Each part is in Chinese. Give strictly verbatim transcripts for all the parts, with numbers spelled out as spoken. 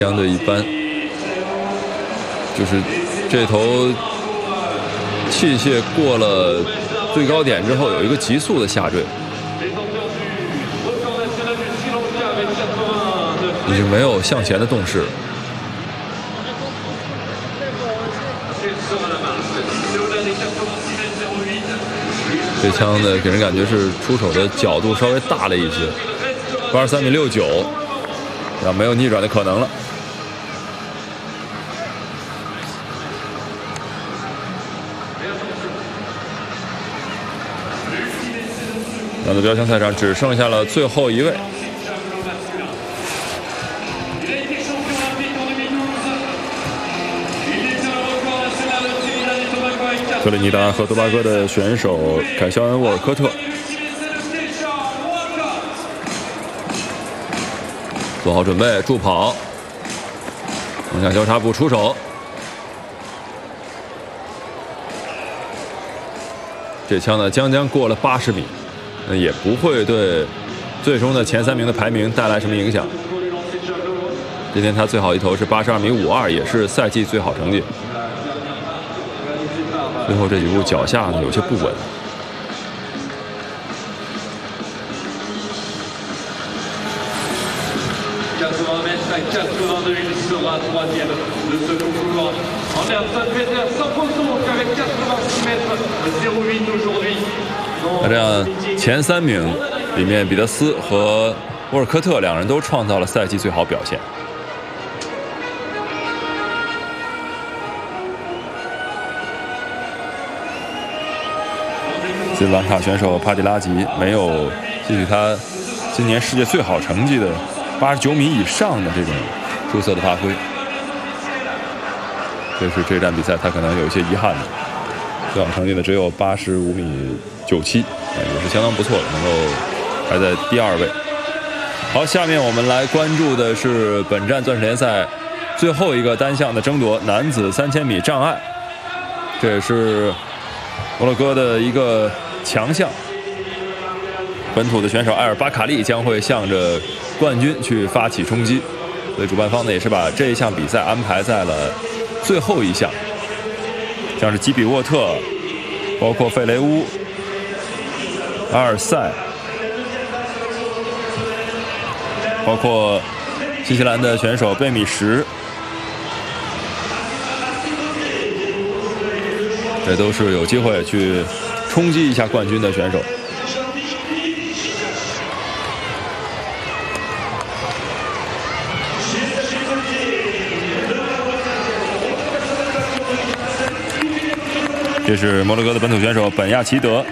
相对一般，就是这头器械过了最高点之后，有一个急速的下坠，已经没有向前的动势。这枪呢，给人感觉是出手的角度稍微大了一些，八十三米六九，那没有逆转的可能了。 那的标枪赛场只剩下了最后一位，特立尼达和多巴哥的选手凯肖恩·沃尔科特做好准备，助跑，横向交叉步出手，这枪呢将将过了八十米。 那也不会对最终的前三名的排名带来什么影响。今天他最好一投是八十二米五二，也是赛季最好成绩。最后这几步脚下呢有些不稳。那这样前三名里面，彼得斯和沃尔科特两人都创造了赛季最好表现。斯里兰卡选手帕蒂拉吉没有继续他今年世界最好成绩的八十九米以上的这种出色的发挥，这是这站比赛他可能有一些遗憾的。 最好成绩呢只有八十五米九七，也是相当不错的，能够排在第二位。好，下面我们来关注的是本站钻石联赛最后一个单项的争夺——男子三千米障碍。这也是摩洛哥的一个强项，本土的选手埃尔巴卡利将会向着冠军去发起冲击，所以主办方呢也是把这一项比赛安排在了最后一项。 像是基比沃特，包括费雷乌、阿尔塞，包括新西兰的选手贝米什，这都是有机会去冲击一下冠军的选手。 这是摩洛哥的本土选手本亚齐德，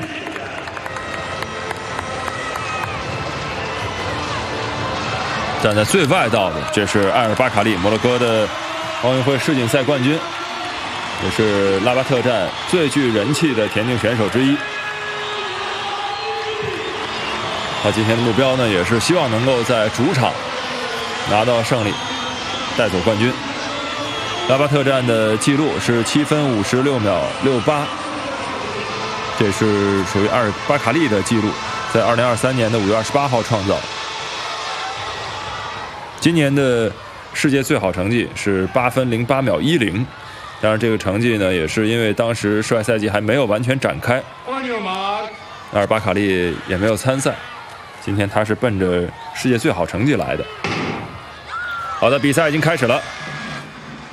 站在最外道的，这是埃尔巴卡利，摩洛哥的奥运会世锦赛冠军，也是拉巴特站最具人气的田径选手之一。他今天的目标呢，也是希望能够在主场拿到胜利，带走冠军。 拉巴特站的记录是七分五十六秒六八，这是属于阿尔巴卡利的记录，在二零二三年的五月二十八号创造。今年的世界最好成绩是八分零八秒一零，当然这个成绩呢，也是因为当时世外赛季还没有完全展开，阿尔巴卡利也没有参赛。今天他是奔着世界最好成绩来的。好的，比赛已经开始了。